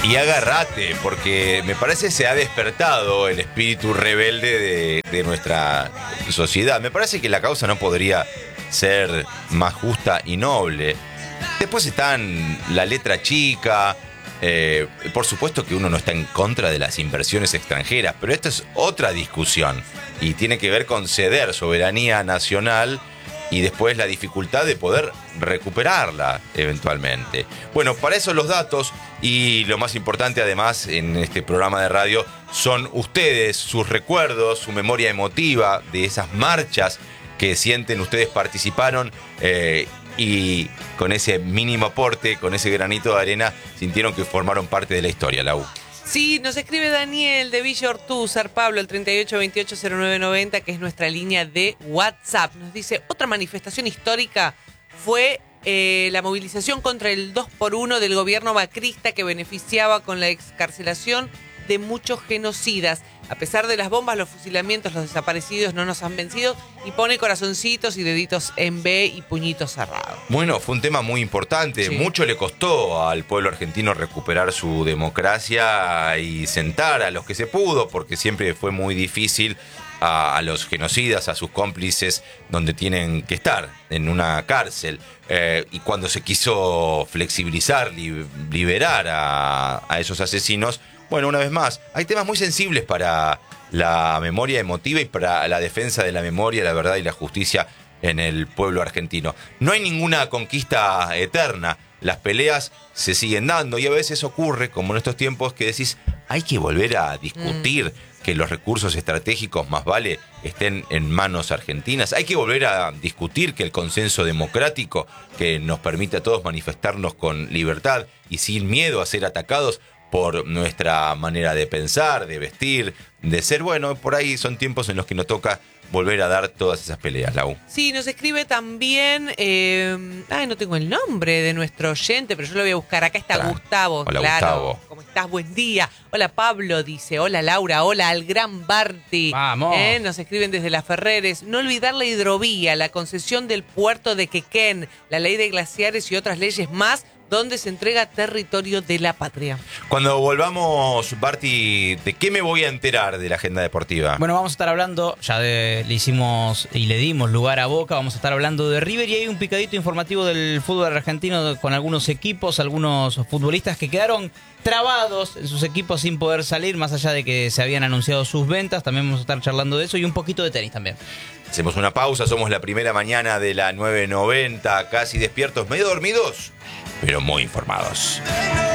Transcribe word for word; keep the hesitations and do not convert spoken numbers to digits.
Y agárrate, porque me parece se ha despertado el espíritu rebelde de, de nuestra sociedad. Me parece que la causa no podría ser más justa y noble. Después están la letra chica. Eh, por supuesto que uno no está en contra de las inversiones extranjeras, pero esta es otra discusión y tiene que ver con ceder soberanía nacional y después la dificultad de poder recuperarla eventualmente. Bueno, para eso los datos y lo más importante además en este programa de radio son ustedes, sus recuerdos, su memoria emotiva de esas marchas que sienten ustedes participaron eh, y con ese mínimo aporte, con ese granito de arena, sintieron que formaron parte de la historia, Lau. Sí, nos escribe Daniel de Villa Ortúzar, Pablo, el treinta y ocho veintiocho cero nueve noventa, que es nuestra línea de WhatsApp. Nos dice, otra manifestación histórica fue eh, la movilización contra el dos por uno del gobierno macrista que beneficiaba con la excarcelación de muchos genocidas. A pesar de las bombas, los fusilamientos, los desaparecidos no nos han vencido, y pone corazoncitos y deditos en B y puñitos cerrados. Bueno, fue un tema muy importante. Sí. Mucho le costó al pueblo argentino recuperar su democracia y sentar a los que se pudo, porque siempre fue muy difícil a, a los genocidas, a sus cómplices, donde tienen que estar, en una cárcel. Eh, y cuando se quiso flexibilizar, li, liberar a, a esos asesinos, bueno, una vez más, hay temas muy sensibles para la memoria emotiva y para la defensa de la memoria, la verdad y la justicia en el pueblo argentino. No hay ninguna conquista eterna, las peleas se siguen dando y a veces ocurre, como en estos tiempos, que decís, hay que volver a discutir mm. que los recursos estratégicos más vale estén en manos argentinas. Hay que volver a discutir que el consenso democrático que nos permite a todos manifestarnos con libertad y sin miedo a ser atacados por nuestra manera de pensar, de vestir, de ser. Bueno, por ahí son tiempos en los que nos toca volver a dar todas esas peleas, Lau. Sí, nos escribe también, eh, ay, no tengo el nombre de nuestro oyente, pero yo lo voy a buscar. Acá está claro. Gustavo. Hola, claro. Gustavo. ¿Cómo estás? Buen día. Hola, Pablo, dice. Hola, Laura. Hola, al gran Barty. Vamos. ¿Eh? Nos escriben desde Las Ferreres. No olvidar la hidrovía, la concesión del puerto de Quequén, la ley de glaciares y otras leyes más, donde se entrega territorio de la patria. Cuando volvamos, Barty, ¿de qué me voy a enterar de la agenda deportiva? Bueno, vamos a estar hablando, ya de, le hicimos y le dimos lugar a Boca, vamos a estar hablando de River y hay un picadito informativo del fútbol argentino con algunos equipos, algunos futbolistas que quedaron trabados en sus equipos sin poder salir, más allá de que se habían anunciado sus ventas. También vamos a estar charlando de eso y un poquito de tenis también. Hacemos una pausa, somos la primera mañana de la nueve noventa, casi despiertos, medio dormidos, pero muy informados.